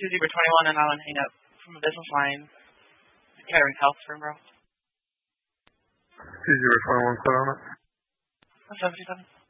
2-0-21, and I want to hang up from a business line. Caring Health for Girl. 2-0-21, quit on it. 77.